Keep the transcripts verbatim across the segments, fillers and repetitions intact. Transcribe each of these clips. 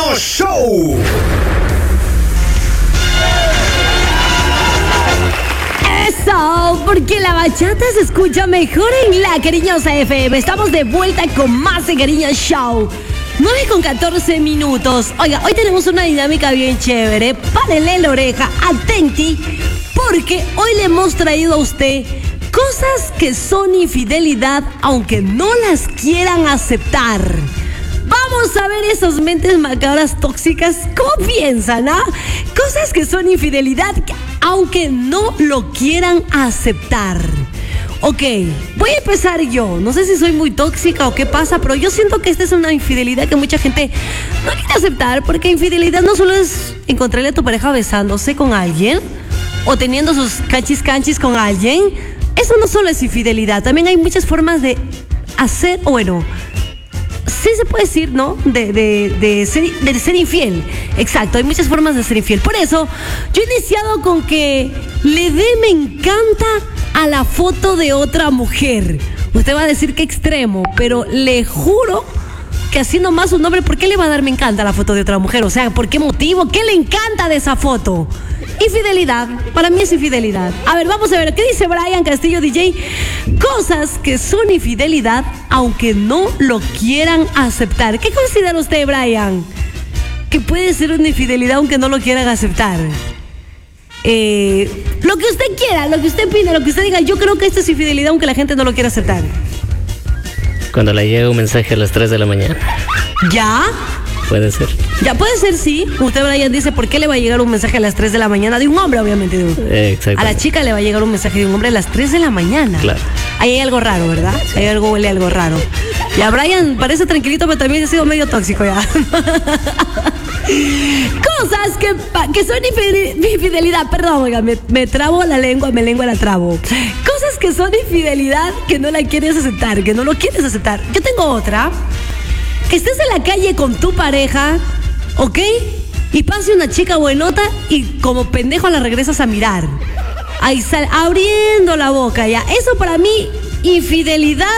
Show. Eso, porque la bachata se escucha mejor en La Cariñosa F M. Estamos de vuelta con más de Cariño Show. nueve con catorce minutos. Oiga, hoy tenemos una dinámica bien chévere. Párenle la oreja, atenti, porque hoy le hemos traído a usted cosas que son infidelidad, aunque no las quieran aceptar. Vamos a ver esas mentes macabras tóxicas, ¿cómo piensan, ah? Cosas que son infidelidad, aunque no lo quieran aceptar. Ok, voy a empezar yo. No sé si soy muy tóxica o qué pasa, pero yo siento que esta es una infidelidad que mucha gente no quiere aceptar, porque infidelidad no solo es encontrarle a tu pareja besándose con alguien o teniendo sus cachis canchis con alguien. Eso no solo es infidelidad, también hay muchas formas de hacer, o bueno, sí se puede decir, ¿no? De, de, de, ser, de ser infiel. Exacto, hay muchas formas de ser infiel. Por eso, yo he iniciado con que le dé me encanta a la foto de otra mujer. Usted va a decir que extremo, pero le juro que así nomás un hombre, ¿por qué le va a dar me encanta a la foto de otra mujer? O sea, ¿por qué motivo? ¿Qué le encanta de esa foto? Infidelidad, para mí es infidelidad. A ver, vamos a ver, ¿qué dice Brian Castillo D J? Cosas que son infidelidad, aunque no lo quieran aceptar. ¿Qué considera usted, Brian? Que puede ser una infidelidad aunque no lo quieran aceptar. Eh, lo que usted quiera, lo que usted pida, lo que usted diga. Yo creo que esto es infidelidad aunque la gente no lo quiera aceptar. Cuando le llega un mensaje a las tres de la mañana. ¿Ya? Puede ser. Ya puede ser, sí. Usted, Brian, dice, ¿por qué le va a llegar un mensaje a las tres de la mañana? De un hombre, obviamente. De un... eh, a la chica le va a llegar un mensaje de un hombre a las tres de la mañana. Claro. Ahí hay algo raro, ¿verdad? Ahí hay algo, huele algo raro. Ya, Brian parece tranquilito, pero también ha sido medio tóxico ya. Cosas que, que son infidelidad. Perdón, oiga, me, me trabo la lengua, me lengua la trabo. Cosas que son infidelidad que no la quieres aceptar, que no lo quieres aceptar. Yo tengo otra. Que estés en la calle con tu pareja, ¿ok? Y pase una chica buenota y como pendejo la regresas a mirar. Ahí sale, abriendo la boca ya. Eso para mí, infidelidad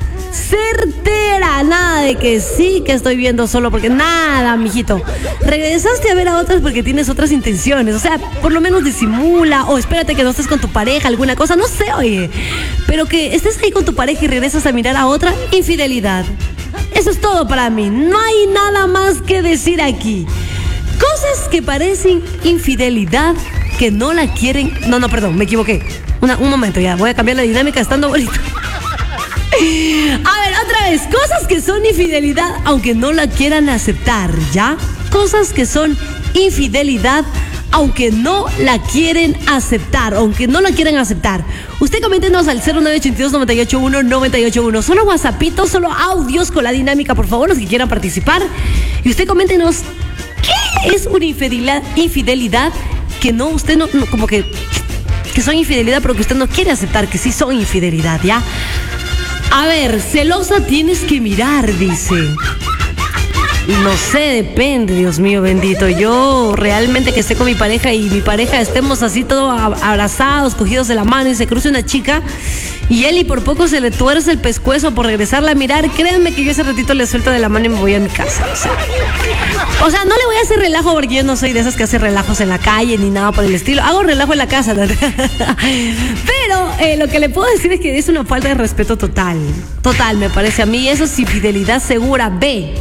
certera. Nada de que sí, que estoy viendo solo porque nada, mijito. Regresaste a ver a otras porque tienes otras intenciones. O sea, por lo menos disimula. O espérate que no estés con tu pareja, alguna cosa. No sé, oye. Pero que estés ahí con tu pareja y regresas a mirar a otra, infidelidad. Eso es todo para mí. No hay nada más que decir aquí. Cosas que parecen infidelidad, que no la quieren. No, no, perdón, me equivoqué. Una, un momento ya, voy a cambiar la dinámica estando bonito. A ver, otra vez. Cosas que son infidelidad, aunque no la quieran aceptar, ¿ya? Cosas que son infidelidad, aunque no la quieren aceptar, aunque no la quieren aceptar. Usted coméntenos al cero nueve ocho dos, nueve ocho uno, nueve ocho uno. Solo whatsappitos, solo audios con la dinámica, por favor, los que quieran participar. Y usted coméntenos, ¿qué es una infidelidad, infidelidad que no, usted no, no, como que, que son infidelidad, pero que usted no quiere aceptar, que sí son infidelidad, ¿ya? A ver, celosa tienes que mirar, dice. No sé, depende, Dios mío bendito. Yo realmente que esté con mi pareja y mi pareja estemos así todos abrazados, cogidos de la mano y se cruce una chica y él y por poco se le tuerce el pescuezo por regresarla a mirar, créanme que yo ese ratito le suelto de la mano y me voy a mi casa. O sea, o sea, no le voy a hacer relajo porque yo no soy de esas que hace relajos en la calle ni nada por el estilo. Hago relajo en la casa, ¿no? Pero eh, lo que le puedo decir es que es una falta de respeto total. Total, me parece a mí. Eso es infidelidad segura. B.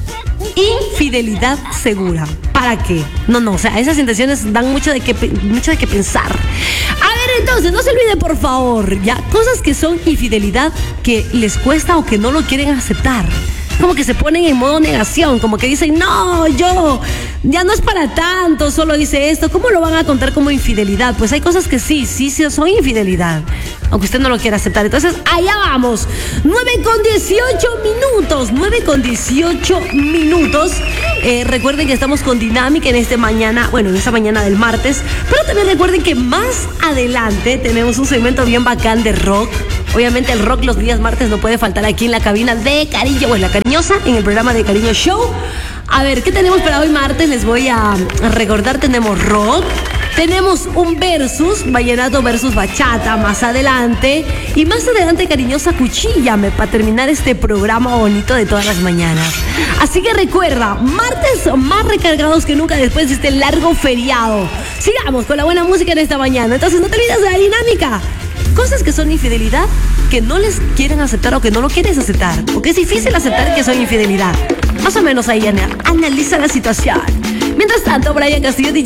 Infidelidad segura. ¿Para qué? No, no, o sea, esas intenciones dan mucho de qué, mucho de qué pensar. A ver, entonces, no se olvide, por favor, ya, cosas que son infidelidad que les cuesta o que no lo quieren aceptar. Como que se ponen en modo negación, como que dicen, no, yo, ya no es para tanto, solo hice esto. ¿Cómo lo van a contar como infidelidad? Pues hay cosas que sí, sí, sí son infidelidad, aunque usted no lo quiera aceptar. Entonces, allá vamos. nueve con dieciocho minutos. nueve con dieciocho minutos. Eh, recuerden que estamos con dinámica en este mañana, bueno, en esta mañana del martes. Pero también recuerden que más adelante tenemos un segmento bien bacán de rock. Obviamente el rock los días martes no puede faltar aquí en la cabina de Cariño, bueno, La Cariñosa, en el programa de Cariño Show. A ver, ¿qué tenemos para hoy martes? Les voy a recordar, tenemos rock, Tenemos un versus, vallenato versus bachata, más adelante. Y más adelante, cariñosa, cuchíllame para terminar este programa bonito de todas las mañanas. Así que recuerda, martes más recargados que nunca después de este largo feriado. Sigamos con la buena música en esta mañana. Entonces no te olvides de la dinámica. Cosas que son infidelidad, que no les quieren aceptar o que no lo quieres aceptar. Porque es difícil aceptar que son infidelidad. Más o menos ahí, Ana, analiza la situación. Mientras tanto, Brian Castillo, D